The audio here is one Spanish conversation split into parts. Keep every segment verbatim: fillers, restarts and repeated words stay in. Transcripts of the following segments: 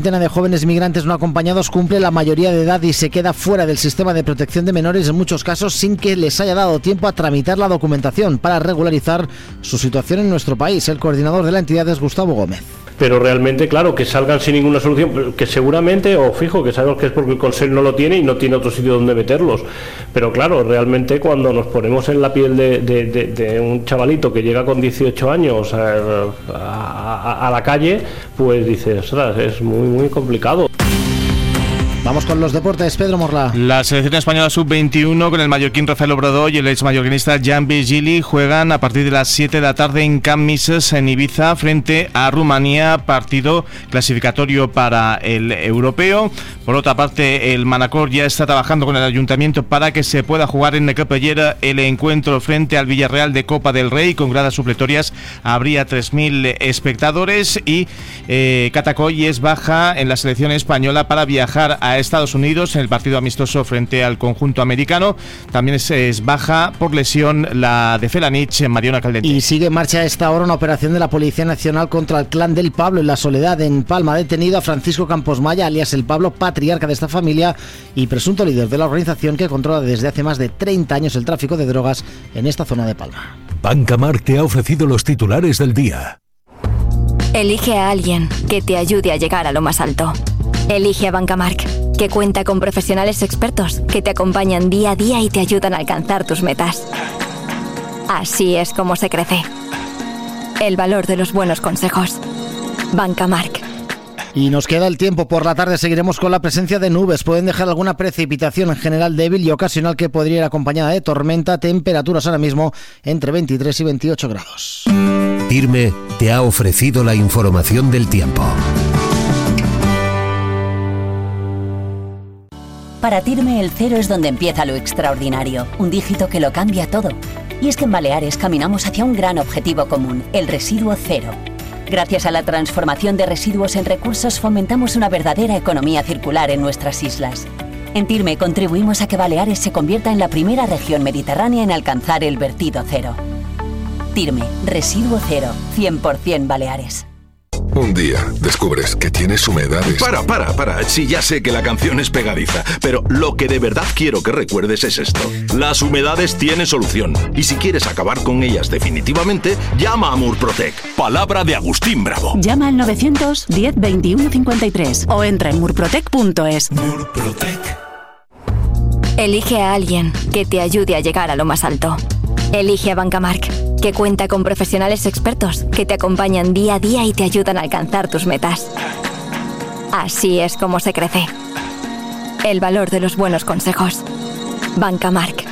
La de jóvenes migrantes no acompañados cumple la mayoría de edad y se queda fuera del sistema de protección de menores en muchos casos sin que les haya dado tiempo a tramitar la documentación para regularizar su situación en nuestro país. El coordinador de la entidad es Gustavo Gómez. Pero realmente, claro, que salgan sin ninguna solución, que seguramente, o fijo, que sabemos que es porque el Consejo no lo tiene y no tiene otro sitio donde meterlos. Pero claro, realmente cuando nos ponemos en la piel de, de, de, de un chavalito que llega con dieciocho años a, a, a la calle, pues dices, ostras, es muy, muy complicado. Vamos con los deportes, Pedro Morla. La selección española sub veintiuno con el mallorquín Rafael Obrador y el ex mallorquinista Jan Virgili juegan a partir de las siete de la tarde en Camp Mises en Ibiza frente a Rumanía, partido clasificatorio para el europeo. Por otra parte, el Manacor ya está trabajando con el ayuntamiento para que se pueda jugar en Necapellera el encuentro frente al Villarreal de Copa del Rey. Con gradas supletorias habría tres mil espectadores y eh, Catacoy es baja en la selección española para viajar a Estados Unidos en el partido amistoso frente al conjunto americano. También es, es baja por lesión la de Felanich, Mariona Caldente. Y sigue en marcha a esta hora una operación de la Policía Nacional contra el clan del Pablo en La Soledad, en Palma. Detenido a Francisco Campos Maya, alias el Pablo, patriarca de esta familia y presunto líder de la organización que controla desde hace más de treinta años el tráfico de drogas en esta zona de Palma. Bancamark te ha ofrecido los titulares del día. Elige a alguien que te ayude a llegar a lo más alto. Elige a Bancamark, que cuenta con profesionales expertos que te acompañan día a día y te ayudan a alcanzar tus metas. Así es como se crece. El valor de los buenos consejos. Bancamark. Y nos queda el tiempo. Por la tarde seguiremos con la presencia de nubes. Pueden dejar alguna precipitación en general débil y ocasional que podría ir acompañada de tormenta. Temperaturas ahora mismo entre veintitrés y veintiocho grados. Tirme te ha ofrecido la información del tiempo. Para Tirme el cero es donde empieza lo extraordinario, un dígito que lo cambia todo. Y es que en Baleares caminamos hacia un gran objetivo común, el residuo cero. Gracias a la transformación de residuos en recursos fomentamos una verdadera economía circular en nuestras islas. En Tirme contribuimos a que Baleares se convierta en la primera región mediterránea en alcanzar el vertido cero. Tirme, residuo cero, cien por ciento Baleares. Un día descubres que tienes humedades. Para, para, para. Sí, ya sé que la canción es pegadiza, pero lo que de verdad quiero que recuerdes es esto. Las humedades tienen solución. Y si quieres acabar con ellas definitivamente, llama a Murprotec. Palabra de Agustín Bravo. Llama al novecientos diez veintiuno cincuenta y tres o entra en murprotec punto es. Murprotec. Elige a alguien que te ayude a llegar a lo más alto. Elige a Bancamark, que cuenta con profesionales expertos que te acompañan día a día y te ayudan a alcanzar tus metas. Así es como se crece. El valor de los buenos consejos. Bancamark.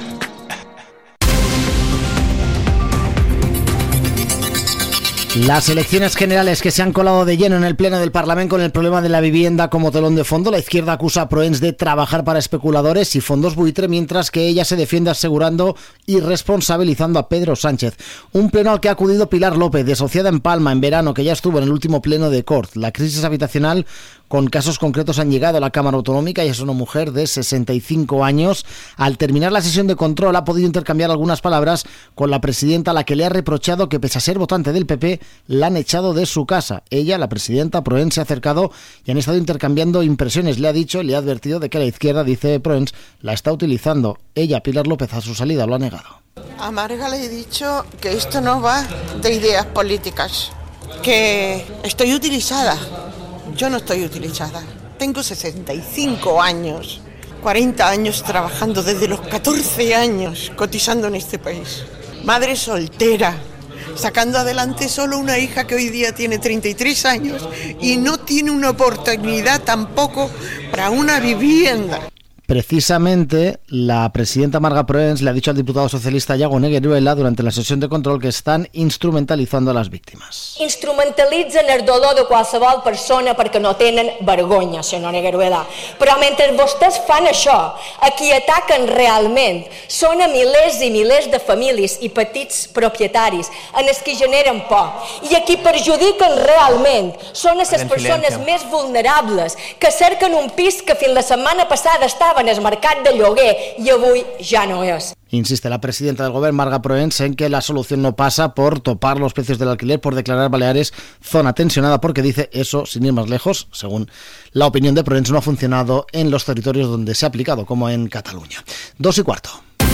Las elecciones generales que se han colado de lleno en el Pleno del Parlamento con el problema de la vivienda como telón de fondo. La izquierda acusa a Proens de trabajar para especuladores y fondos buitre, mientras que ella se defiende asegurando y responsabilizando a Pedro Sánchez. Un pleno al que ha acudido Pilar López, disociada en Palma en verano, que ya estuvo en el último pleno de Cort. La crisis habitacional con casos concretos han llegado a la Cámara Autonómica y es una mujer de sesenta y cinco años. Al terminar la sesión de control ha podido intercambiar algunas palabras con la presidenta, a la que le ha reprochado que, pese a ser votante del P P, la han echado de su casa. Ella, la presidenta Proens, se ha acercado y han estado intercambiando impresiones. Le ha dicho, le ha advertido de que la izquierda, dice Proens, la está utilizando. Ella, Pilar López, a su salida lo ha negado. A Marga le he dicho que esto no va de ideas políticas, que estoy utilizada. Yo no estoy utilizada. Tengo sesenta y cinco años, cuarenta años trabajando, desde los catorce años cotizando en este país. Madre soltera, sacando adelante solo una hija que hoy día tiene treinta y tres años y no tiene una oportunidad tampoco para una vivienda. Precisamente, la presidenta Marga Proens le ha dicho al diputado socialista Iago Negueruela durante la sessió de control que están instrumentalitzando a les víctimes. Instrumentalitzen el dolor de qualsevol persona perquè no tenen vergonya, senyor Negueruela. Però mentre vostès fan això, a qui ataquen realment són a milers i milers de famílies i petits propietaris, en els que generen por. I a qui perjudiquen realment són a les persones més vulnerables que cerquen un pis que fins la setmana passada estava en el mercat de lloguer i avui ja no és. Insiste la presidenta del Gobierno, Marga Proens, en que la solución no pasa por topar los precios del alquiler, por declarar Baleares zona tensionada, porque dice eso, sin ir más lejos, según la opinión de Proens, no ha funcionado en los territorios donde se ha aplicado, como en Cataluña. Dos y cuarto.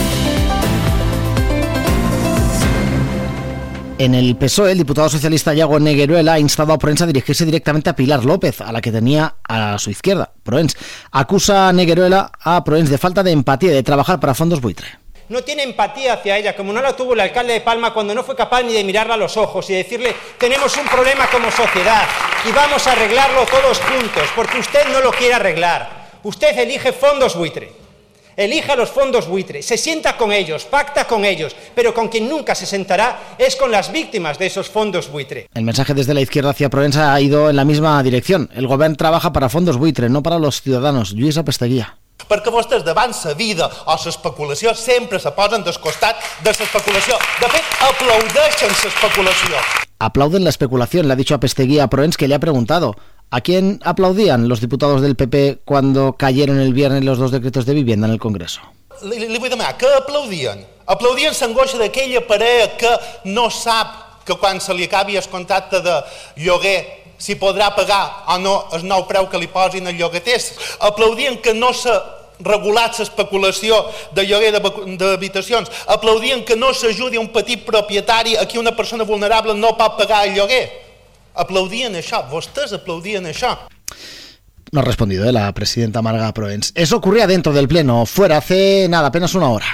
En el P S O E, el diputado socialista Iago Negueruela ha instado a Proens a dirigirse directamente a Pilar López, a la que tenía a su izquierda. Proens acusa a Negueruela a Proens de falta de empatía y de trabajar para fondos buitre. No tiene empatía hacia ella, como no la tuvo el alcalde de Palma cuando no fue capaz ni de mirarla a los ojos y decirle: tenemos un problema como sociedad y vamos a arreglarlo todos juntos, porque usted no lo quiere arreglar. Usted elige fondos buitre. Elige a los fondos buitre, se sienta con ellos, pacta con ellos, pero con quien nunca se sentará es con las víctimas de esos fondos buitre. El mensaje desde la izquierda hacia Proens ha ido en la misma dirección. El Gobierno trabaja para fondos buitre, no para los ciudadanos. Lluís Apesteguía. Perquè vostès davant la vida o l'especulació sempre se posen del costat de l'especulació. De fet, aplaudeixen l'especulació. Aplauden la especulación, le ha dicho Apesteguía a Proens, que le ha preguntado ¿a quién aplaudían los diputados del P P cuando cayeron el viernes los dos decretos de vivienda en el Congreso? Li, li vull demanar, què aplaudien? Aplaudien l'angoixa d'aquella parella que no sap que quan se li acabi el contracte de lloguer si podrà pagar o no el nou preu que li posin els llogaters. Aplaudien que no s'ha regulat l'especulació de lloguer d'habitacions. Aplaudien que no s'ajudi un petit propietari a qui una persona vulnerable no pot pagar el lloguer. Aplaudien això, vostès aplaudien això. No ha respondido ¿eh? la presidenta Marga Proens. Eso ocurría dentro del Pleno, fuera hace nada, apenas una hora.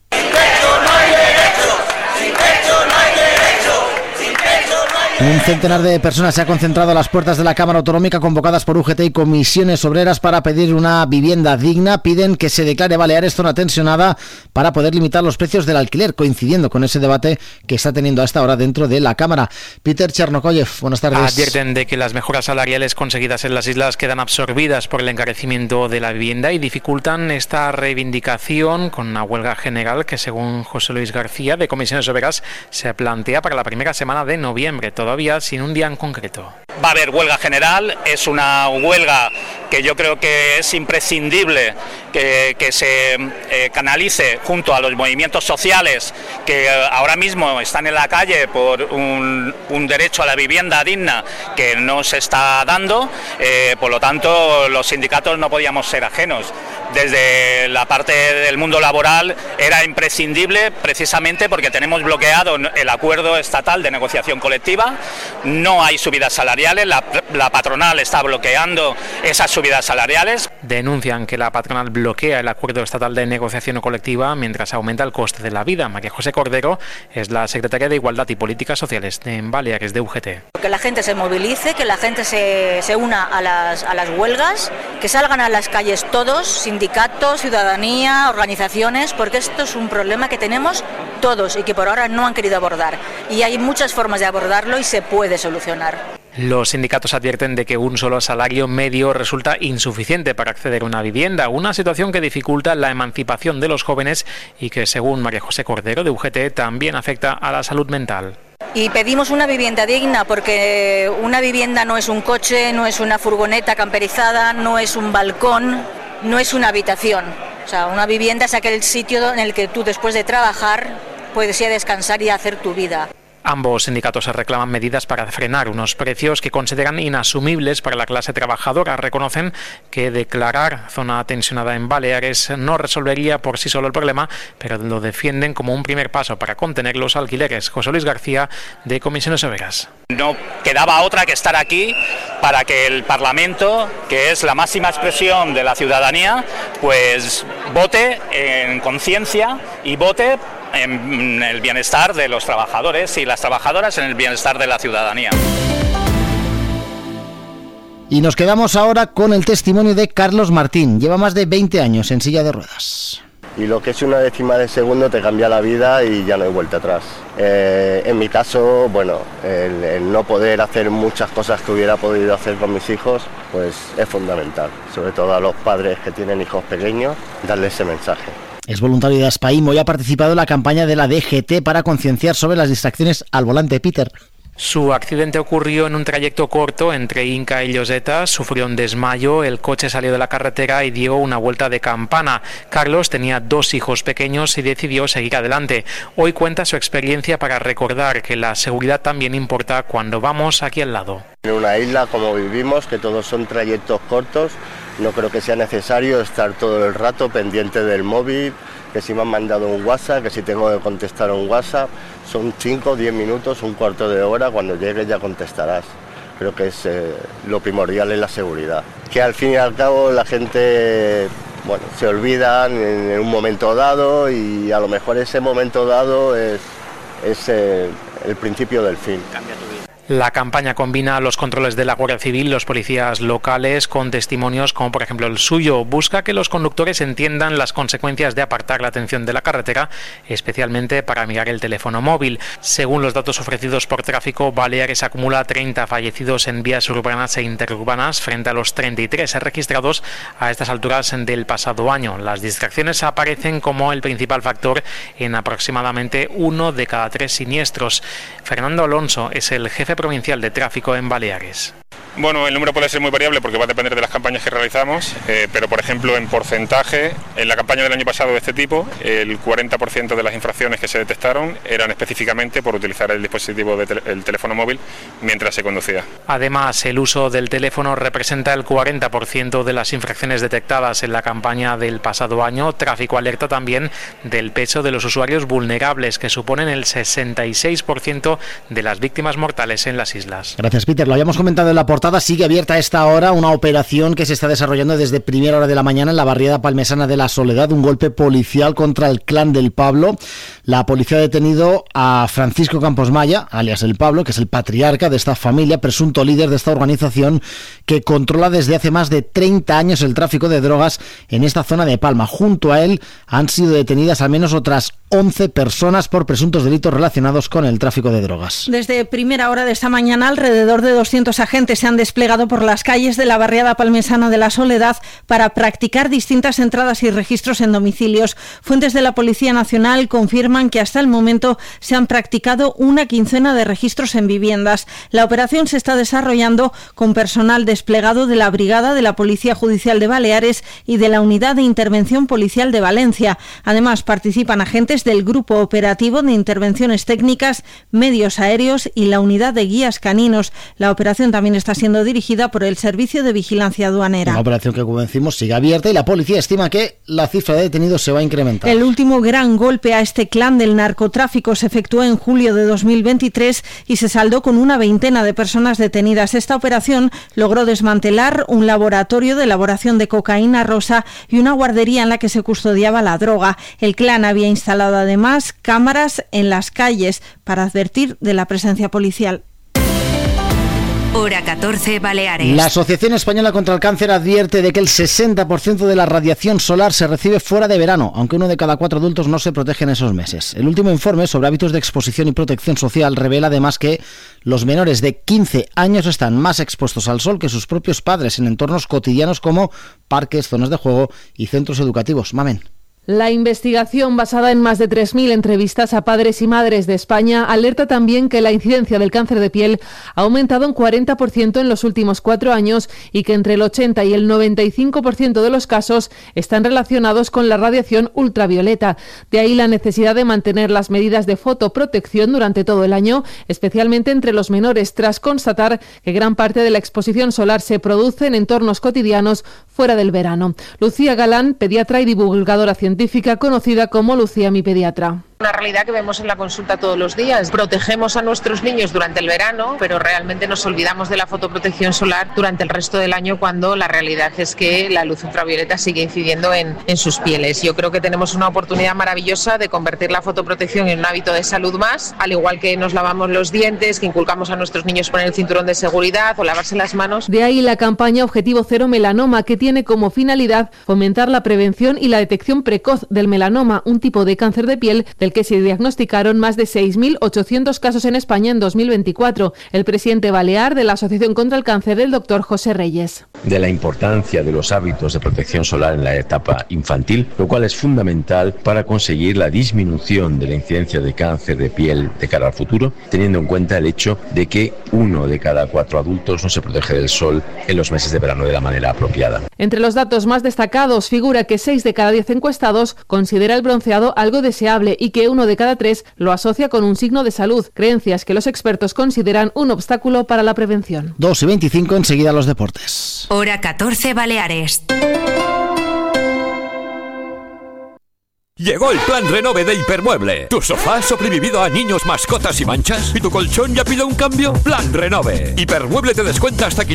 Un centenar de personas se ha concentrado a las puertas de la Cámara Autonómica, convocadas por U G T y comisiones obreras, para pedir una vivienda digna. Piden que se declare Baleares zona tensionada para poder limitar los precios del alquiler, coincidiendo con ese debate que está teniendo a esta hora dentro de la Cámara. Peter Chernokoyev, buenas tardes. Advierten de que las mejoras salariales conseguidas en las islas quedan absorbidas por el encarecimiento de la vivienda y dificultan esta reivindicación con una huelga general que, según José Luis García, de Comisiones Obreras, se plantea para la primera semana de noviembre, todavía sin un día en concreto. Va a haber huelga general, es una huelga que yo creo que es imprescindible que, que se eh, canalice junto a los movimientos sociales que eh, ahora mismo están en la calle por un, un derecho a la vivienda digna que no se está dando, eh, por lo tanto los sindicatos no podíamos ser ajenos. Desde la parte del mundo laboral era imprescindible precisamente porque tenemos bloqueado el acuerdo estatal de negociación colectiva, no hay subidas salariales, la, la patronal está bloqueando esas subidas salariales. Denuncian que la patronal bloquea el acuerdo estatal de negociación colectiva mientras aumenta el coste de la vida. María José Cordero es la secretaria de Igualdad y Políticas Sociales en Baleares de U G T. Que la gente se movilice, que la gente se, se una a las, a las huelgas, que salgan a las calles todos, sindicatos, ciudadanía, organizaciones, porque esto es un problema que tenemos todos y que por ahora no han querido abordar. Y hay muchas formas de abordarlo y se puede solucionar. Los sindicatos advierten de que un solo salario medio resulta insuficiente para acceder a una vivienda, una situación que dificulta la emancipación de los jóvenes y que, según María José Cordero de U G T, también afecta a la salud mental. Y pedimos una vivienda digna porque una vivienda no es un coche, no es una furgoneta camperizada, no es un balcón, no es una habitación. O sea, una vivienda es aquel sitio en el que tú, después de trabajar, puedes ir a descansar y a hacer tu vida. Ambos sindicatos reclaman medidas para frenar unos precios que consideran inasumibles para la clase trabajadora. Reconocen que declarar zona tensionada en Baleares no resolvería por sí solo el problema, pero lo defienden como un primer paso para contener los alquileres. José Luis García, de Comisiones Obreras. No quedaba otra que estar aquí para que el Parlamento, que es la máxima expresión de la ciudadanía, pues vote en conciencia y vote en el bienestar de los trabajadores y las trabajadoras, en el bienestar de la ciudadanía. Y nos quedamos ahora con el testimonio de Carlos Martín. Lleva más de veinte años en silla de ruedas. Y lo que es una décima de segundo te cambia la vida y ya no hay vuelta atrás. Eh, en mi caso, bueno, el, el no poder hacer muchas cosas que hubiera podido hacer con mis hijos, pues es fundamental. Sobre todo a los padres que tienen hijos pequeños, darles ese mensaje. Es voluntario de Aspaimo y ha participado en la campaña de la D G T para concienciar sobre las distracciones al volante. Peter. Su accidente ocurrió en un trayecto corto entre Inca y Lloseta, sufrió un desmayo, el coche salió de la carretera y dio una vuelta de campana. Carlos tenía dos hijos pequeños y decidió seguir adelante. Hoy cuenta su experiencia para recordar que la seguridad también importa cuando vamos aquí al lado. En una isla como vivimos, que todos son trayectos cortos, no creo que sea necesario estar todo el rato pendiente del móvil, que si me han mandado un WhatsApp, que si tengo que contestar un WhatsApp, son cinco, diez minutos, un cuarto de hora, cuando llegues ya contestarás. Creo que es eh, lo primordial es la seguridad. Que al fin y al cabo la gente, bueno, se olvidan en, en un momento dado y a lo mejor ese momento dado es, es eh, el principio del fin. Cambia tu vida. La campaña combina los controles de la Guardia Civil, los policías locales, con testimonios como por ejemplo el suyo. Busca que los conductores entiendan las consecuencias de apartar la atención de la carretera, especialmente para mirar el teléfono móvil. Según los datos ofrecidos por Tráfico, Baleares acumula treinta fallecidos en vías urbanas e interurbanas frente a los treinta y tres registrados a estas alturas del pasado año. Las distracciones aparecen como el principal factor en aproximadamente uno de cada tres siniestros. Fernando Alonso es el jefe provincial de tráfico en Baleares. Bueno, el número puede ser muy variable porque va a depender de las campañas que realizamos, eh, pero por ejemplo en porcentaje, en la campaña del año pasado de este tipo, el cuarenta por ciento de las infracciones que se detectaron eran específicamente por utilizar el dispositivo del tel- teléfono móvil mientras se conducía. Además, el uso del teléfono representa el cuarenta por ciento de las infracciones detectadas en la campaña del pasado año. Tráfico alerta también del peso de los usuarios vulnerables, que suponen el sesenta y seis por ciento de las víctimas mortales en las islas. Gracias, Peter. Lo habíamos comentado en la portada. Sigue abierta a esta hora una operación que se está desarrollando desde primera hora de la mañana en la barriada palmesana de La Soledad, un golpe policial contra el clan del Pablo. La policía ha detenido a Francisco Campos Maya, alias el Pablo, que es el patriarca de esta familia, presunto líder de esta organización que controla desde hace más de treinta años el tráfico de drogas en esta zona de Palma. Junto a él han sido detenidas al menos otras once personas por presuntos delitos relacionados con el tráfico de drogas. Desde primera hora de esta mañana, alrededor de doscientos agentes se han desplegado por las calles de la barriada palmesana de La Soledad para practicar distintas entradas y registros en domicilios. Fuentes de la Policía Nacional confirman que hasta el momento se han practicado una quincena de registros en viviendas. La operación se está desarrollando con personal desplegado de la Brigada de la Policía Judicial de Baleares y de la Unidad de Intervención Policial de Valencia. Además, participan agentes del Grupo Operativo de Intervenciones Técnicas, Medios Aéreos y la Unidad de Guías Caninos. La operación también está siendo dirigida por el Servicio de Vigilancia Aduanera. Una operación que, como decimos, sigue abierta y la policía estima que la cifra de detenidos se va a incrementar. El último gran golpe a este clan del narcotráfico se efectuó en julio de dos mil veintitrés y se saldó con una veintena de personas detenidas. Esta operación logró desmantelar un laboratorio de elaboración de cocaína rosa y una guardería en la que se custodiaba la droga. El clan había instalado además cámaras en las calles para advertir de la presencia policial. Hora catorce, Baleares. La Asociación Española contra el Cáncer advierte de que el sesenta por ciento de la radiación solar se recibe fuera de verano, aunque uno de cada cuatro adultos no se protege en esos meses. El último informe sobre hábitos de exposición y protección social revela además que los menores de quince años están más expuestos al sol que sus propios padres en entornos cotidianos como parques, zonas de juego y centros educativos. Mamen. La investigación, basada en más de tres mil entrevistas a padres y madres de España, alerta también que la incidencia del cáncer de piel ha aumentado un cuarenta por ciento en los últimos cuatro años y que entre el ochenta y el noventa y cinco por ciento de los casos están relacionados con la radiación ultravioleta. De ahí la necesidad de mantener las medidas de fotoprotección durante todo el año, especialmente entre los menores, tras constatar que gran parte de la exposición solar se produce en entornos cotidianos fuera del verano. Lucía Galán, pediatra y divulgadora científica, científica conocida como Lucía mi pediatra. Una realidad que vemos en la consulta todos los días. Protegemos a nuestros niños durante el verano, pero realmente nos olvidamos de la fotoprotección solar durante el resto del año, cuando la realidad es que la luz ultravioleta sigue incidiendo en, en sus pieles. Yo creo que tenemos una oportunidad maravillosa de convertir la fotoprotección en un hábito de salud más, al igual que nos lavamos los dientes, que inculcamos a nuestros niños poner el cinturón de seguridad o lavarse las manos. De ahí la campaña Objetivo Cero Melanoma, que tiene como finalidad fomentar la prevención y la detección precoz precoz del melanoma, un tipo de cáncer de piel del que se diagnosticaron más de seis mil ochocientos casos en España en dos mil veinticuatro. El presidente balear de la Asociación contra el Cáncer, el doctor José Reyes. De la importancia de los hábitos de protección solar en la etapa infantil, lo cual es fundamental para conseguir la disminución de la incidencia de cáncer de piel de cara al futuro, teniendo en cuenta el hecho de que uno de cada cuatro adultos no se protege del sol en los meses de verano de la manera apropiada. Entre los datos más destacados figura que seis de cada diez encuestados considera el bronceado algo deseable y que uno de cada tres lo asocia con un signo de salud, creencias que los expertos consideran un obstáculo para la prevención. dos y veinticinco, enseguida los deportes. Hora catorce, Baleares. Llegó el plan Renove de Hipermueble. ¿Tu sofá ha sobrevivido a niños, mascotas y manchas? ¿Y tu colchón ya pide un cambio? Plan Renove. Hipermueble te descuenta hasta